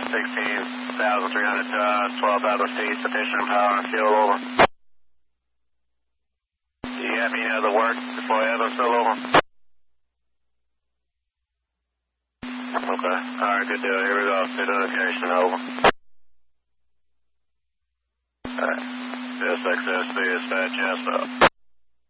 16,300 tons, 12,000 feet, sufficient power and fuel, over. Do you have any other work before Evans, still over? Okay, alright, good deal. Here we go. Good indication, over. Alright. This XSB is fat chest up.